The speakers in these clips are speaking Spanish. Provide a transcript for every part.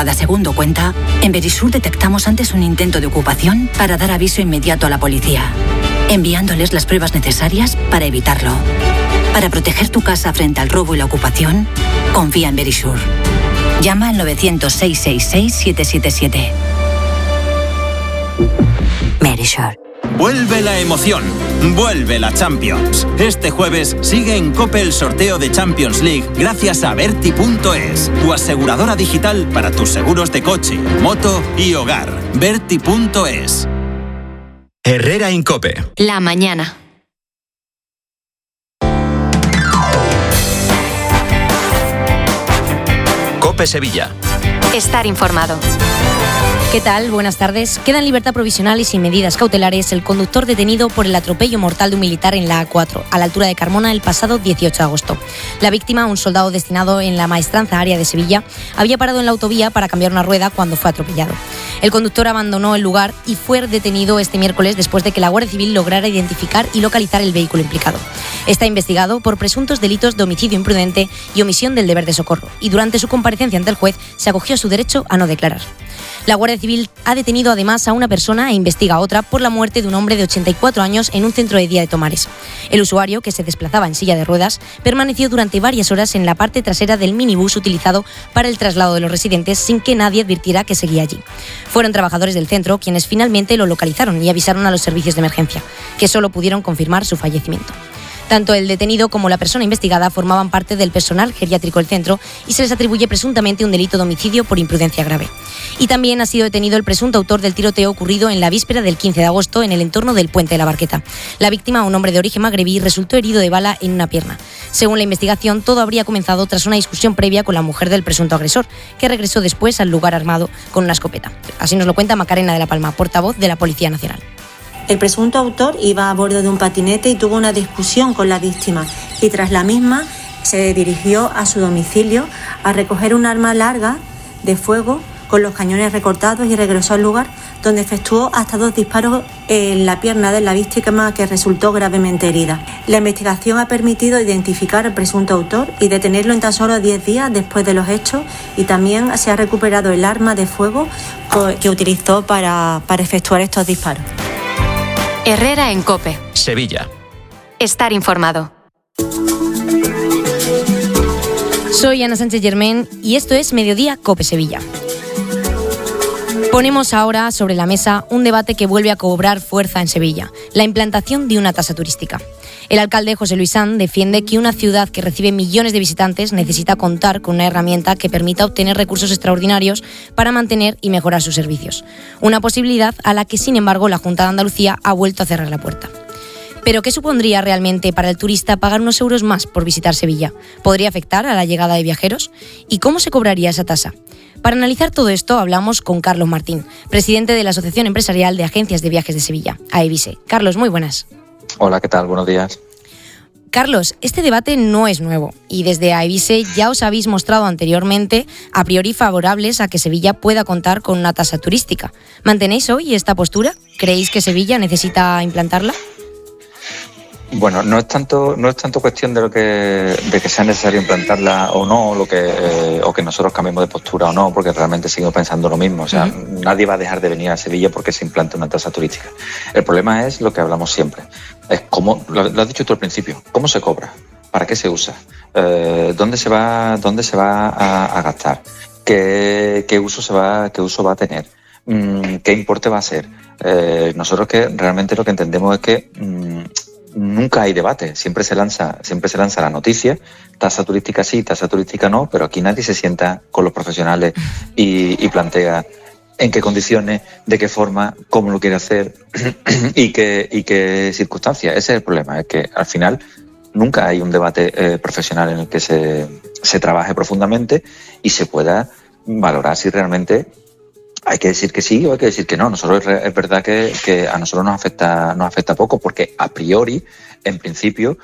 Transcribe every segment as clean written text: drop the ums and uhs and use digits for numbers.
cada segundo cuenta, en Verisur detectamos antes un intento de ocupación para dar aviso inmediato a la policía, enviándoles las pruebas necesarias para evitarlo. Para proteger tu casa frente al robo y la ocupación, confía en Verisur. Llama al 900-666-777. Verisur. Vuelve la emoción, vuelve la Champions. Este jueves sigue en COPE el sorteo de Champions League gracias a Berti.es, tu aseguradora digital para tus seguros de coche, moto y hogar. Berti.es. Herrera en COPE. La mañana. COPE Sevilla. Estar informado. ¿Qué tal? Buenas tardes. Queda en libertad provisional y sin medidas cautelares el conductor detenido por el atropello mortal de un militar en la A4, a la altura de Carmona, el pasado 18 de agosto. La víctima, un soldado destinado en la Maestranza Área de Sevilla, había parado en la autovía para cambiar una rueda cuando fue atropellado. El conductor abandonó el lugar y fue detenido este miércoles después de que la Guardia Civil lograra identificar y localizar el vehículo implicado. Está investigado por presuntos delitos de homicidio imprudente y omisión del deber de socorro, y durante su comparecencia ante el juez se acogió a su derecho a no declarar. La Guardia Civil ha detenido además a una persona e investiga a otra por la muerte de un hombre de 84 años en un centro de día de Tomares. El usuario, que se desplazaba en silla de ruedas, permaneció durante varias horas en la parte trasera del minibús utilizado para el traslado de los residentes sin que nadie advirtiera que seguía allí. Fueron trabajadores del centro quienes finalmente lo localizaron y avisaron a los servicios de emergencia, que solo pudieron confirmar su fallecimiento. Tanto el detenido como la persona investigada formaban parte del personal geriátrico del centro y se les atribuye presuntamente un delito de homicidio por imprudencia grave. Y también ha sido detenido el presunto autor del tiroteo ocurrido en la víspera del 15 de agosto en el entorno del Puente de la Barqueta. La víctima, un hombre de origen magrebí, resultó herido de bala en una pierna. Según la investigación, todo habría comenzado tras una discusión previa con la mujer del presunto agresor, que regresó después al lugar armado con una escopeta. Así nos lo cuenta Macarena de la Palma, portavoz de la Policía Nacional. El presunto autor iba a bordo de un patinete y tuvo una discusión con la víctima y tras la misma se dirigió a su domicilio a recoger un arma larga de fuego con los cañones recortados y regresó al lugar donde efectuó hasta 2 disparos en la pierna de la víctima que resultó gravemente herida. La investigación ha permitido identificar al presunto autor y detenerlo en tan solo 10 días después de los hechos y también se ha recuperado el arma de fuego que utilizó para efectuar estos disparos. Herrera en COPE. Sevilla. Estar informado. Soy Ana Sánchez Germán y esto es Mediodía COPE Sevilla. Ponemos ahora sobre la mesa un debate que vuelve a cobrar fuerza en Sevilla, la implantación de una tasa turística. El alcalde José Luis Sanz defiende que una ciudad que recibe millones de visitantes necesita contar con una herramienta que permita obtener recursos extraordinarios para mantener y mejorar sus servicios. Una posibilidad a la que, sin embargo, la Junta de Andalucía ha vuelto a cerrar la puerta. ¿Pero qué supondría realmente para el turista pagar unos euros más por visitar Sevilla? ¿Podría afectar a la llegada de viajeros? ¿Y cómo se cobraría esa tasa? Para analizar todo esto hablamos con Carlos Martín, presidente de la Asociación Empresarial de Agencias de Viajes de Sevilla, AEVISE. Carlos, muy buenas. Hola, ¿qué tal? Buenos días. Carlos, este debate no es nuevo y desde AEVISE ya os habéis mostrado anteriormente a priori favorables a que Sevilla pueda contar con una tasa turística. ¿Mantenéis hoy esta postura? ¿Creéis que Sevilla necesita implantarla? Bueno, no es tanto cuestión de que sea necesario implantarla o no, o que nosotros cambiemos de postura o no, porque realmente seguimos pensando lo mismo. O sea, nadie va a dejar de venir a Sevilla porque se implante una tasa turística. El problema es lo que hablamos siempre. Es cómo, lo has dicho tú al principio, ¿cómo se cobra? ¿Para qué se usa? ¿Dónde se va a gastar? ¿Qué uso va a tener? ¿Qué importe va a ser? Nosotros que realmente lo que entendemos es que nunca hay debate, siempre se lanza la noticia, tasa turística sí, tasa turística no, pero aquí nadie se sienta con los profesionales y plantea en qué condiciones, de qué forma, cómo lo quiere hacer y qué circunstancias. Ese es el problema, es que al final nunca hay un debate profesional en el que se trabaje profundamente y se pueda valorar si realmente hay que decir que sí o hay que decir que no. Nosotros es verdad que a nosotros nos afecta poco porque a priori, en principio,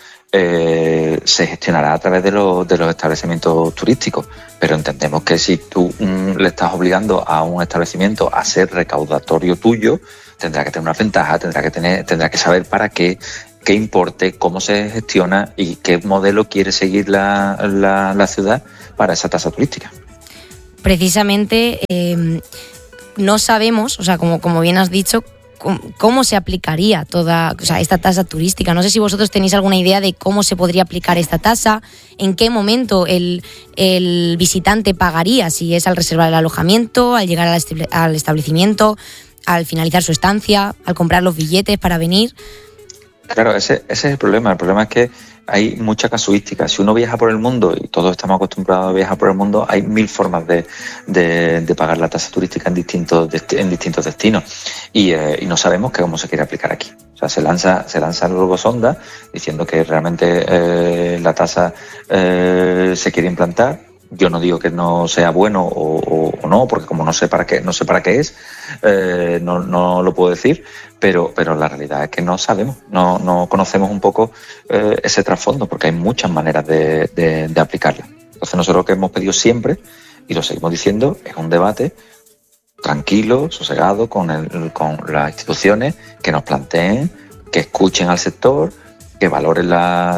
se gestionará a través de los establecimientos turísticos. Pero entendemos que si tú le estás obligando a un establecimiento a ser recaudatorio tuyo, tendrá que tener una ventaja, tendrá que saber para qué importe, cómo se gestiona y qué modelo quiere seguir la ciudad para esa tasa turística. precisamente no sabemos, o sea, como bien has dicho, cómo se aplicaría toda, o sea, esta tasa turística. No sé si vosotros tenéis alguna idea de cómo se podría aplicar esta tasa, en qué momento el visitante pagaría, si es al reservar el alojamiento, al llegar al establecimiento, al finalizar su estancia, al comprar los billetes para venir. Claro, ese es el problema. El problema es que hay mucha casuística. Si uno viaja por el mundo, y todos estamos acostumbrados a viajar por el mundo, hay 1000 formas de pagar la tasa turística en distintos destinos. Y no sabemos cómo se quiere aplicar aquí. O sea, se lanza el globo sonda diciendo que realmente la tasa se quiere implantar. Yo no digo que no sea bueno o no, porque como no sé para qué es, no lo puedo decir, pero la realidad es que no sabemos, no conocemos un poco ese trasfondo, porque hay muchas maneras de aplicarla. Entonces nosotros lo que hemos pedido siempre, y lo seguimos diciendo, es un debate tranquilo, sosegado, con las instituciones que nos planteen, que escuchen al sector, que valoren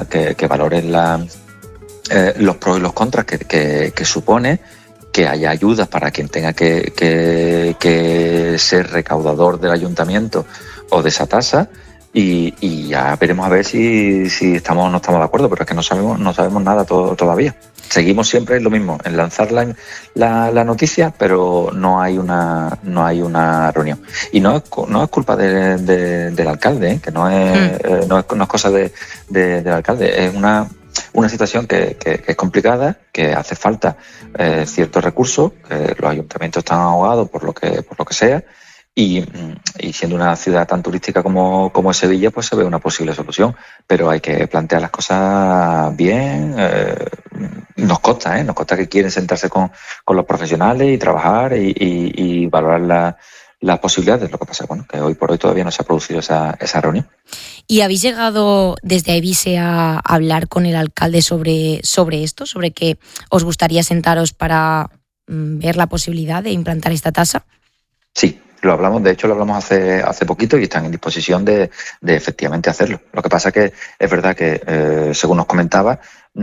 los pros y los contras que supone, que haya ayudas para quien tenga que ser recaudador del ayuntamiento o de esa tasa, y ya veremos a ver si estamos o no estamos de acuerdo, pero es que no sabemos nada todavía. Seguimos siempre en lo mismo, en lanzar la noticia, pero no hay una reunión. Y no es culpa del alcalde, que no es cosa del alcalde, es una situación que es complicada, que hace falta ciertos recursos, que los ayuntamientos están ahogados por lo que sea, y siendo una ciudad tan turística como es Sevilla, pues se ve una posible solución, pero hay que plantear las cosas bien. Nos consta que quieren sentarse con los profesionales y trabajar y valorar las posibilidades. Lo que pasa es que hoy por hoy todavía no se ha producido esa reunión. ¿Y habéis llegado desde Evise a hablar con el alcalde sobre esto, sobre que os gustaría sentaros para ver la posibilidad de implantar esta tasa? Sí, lo hablamos hace poquito y están en disposición de efectivamente hacerlo. Lo que pasa es que es verdad que, según nos comentaba,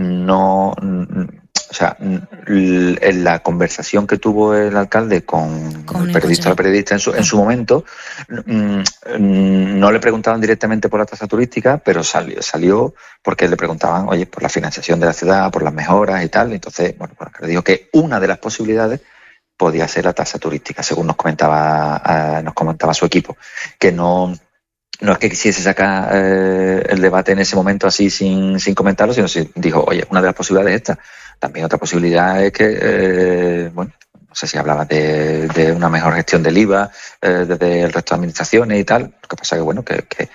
en la conversación que tuvo el alcalde con el periodista en su momento, no le preguntaban directamente por la tasa turística, pero salió porque le preguntaban, oye, por la financiación de la ciudad, por las mejoras y tal. Entonces, le dijo que una de las posibilidades podía ser la tasa turística, según nos comentaba su equipo, que no es que quisiese sacar el debate en ese momento así sin comentarlo, sino que dijo, oye, una de las posibilidades es esta. También otra posibilidad es que, no sé si hablaba de una mejor gestión del IVA desde el resto de administraciones y tal. Lo que pasa que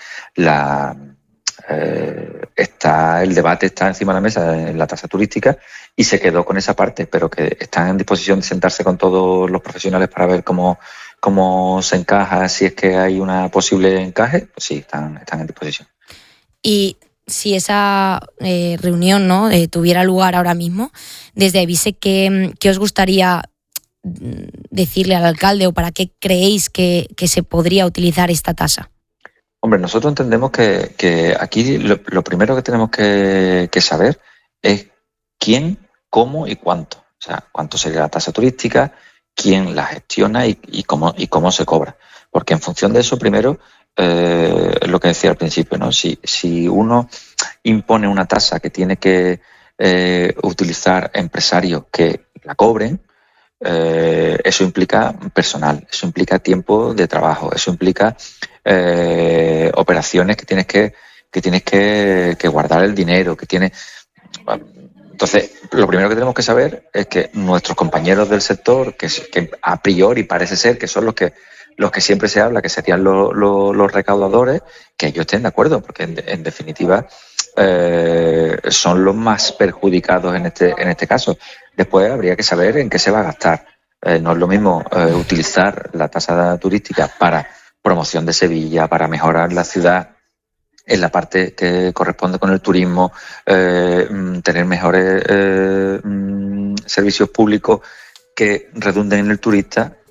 el debate está encima de la mesa en la tasa turística y se quedó con esa parte, pero que están en disposición de sentarse con todos los profesionales para ver cómo se encaja, si es que hay una posible encaje, pues sí, están en disposición. Y si esa reunión tuviera lugar ahora mismo, desde Evise, ¿qué os gustaría decirle al alcalde o para qué creéis que se podría utilizar esta tasa? Hombre, nosotros entendemos que aquí lo primero que tenemos que saber es quién, cómo y cuánto. O sea, cuánto sería la tasa turística, quién la gestiona y cómo se cobra. Porque en función de eso, primero, es lo que decía al principio, ¿no? Si uno impone una tasa que tiene que utilizar empresarios que la cobren, eso implica personal, eso implica tiempo de trabajo, eso implica operaciones que tienes que guardar el dinero, que tienes. Entonces, lo primero que tenemos que saber es que nuestros compañeros del sector, que a priori parece ser que son los que siempre se habla, que serían los recaudadores, que ellos estén de acuerdo, porque en definitiva son los más perjudicados en este caso. Después habría que saber en qué se va a gastar. No es lo mismo utilizar la tasa turística para promoción de Sevilla, para mejorar la ciudad en la parte que corresponde con el turismo, tener mejores servicios públicos que redunden en el turista,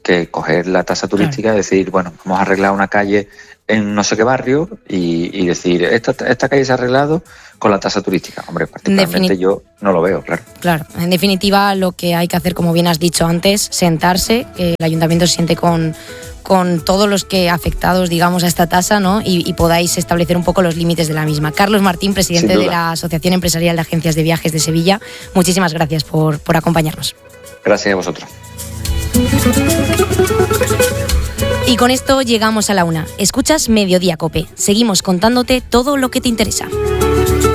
que coger la tasa turística y decir, bueno, vamos a arreglar una calle en no sé qué barrio y decir, esta calle se ha arreglado con la tasa turística. Hombre, particularmente yo no lo veo, claro. Claro, en definitiva lo que hay que hacer, como bien has dicho antes, sentarse, que el ayuntamiento se siente con todos los que afectados, digamos, a esta tasa, ¿no? Y podáis establecer un poco los límites de la misma. Carlos Martín, presidente de la Asociación Empresarial de Agencias de Viajes de Sevilla, muchísimas gracias por acompañarnos. Gracias a vosotros. Y con esto llegamos a la 1. Escuchas Mediodía COPE. Seguimos contándote todo lo que te interesa.